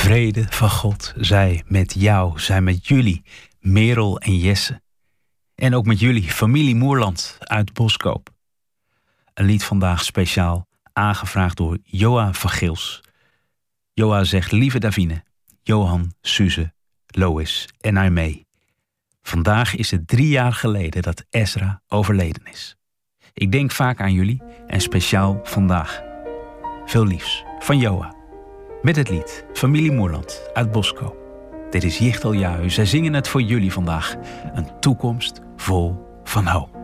Vrede van God zij met jou, zij met jullie, Merel en Jesse. En ook met jullie, familie Moerland uit Boskoop. Een lied vandaag speciaal aangevraagd door Joa van Gils. Joa zegt: lieve Davine, Johan, Suze, Lois en Aimee. Vandaag is het 3 jaar geleden dat Ezra overleden is. Ik denk vaak aan jullie en speciaal vandaag. Veel liefs van Joa. Met het lied Familie Moerland uit Boskoop. Dit is Jichtel Jui. Zij zingen het voor jullie vandaag. Een toekomst vol van hoop.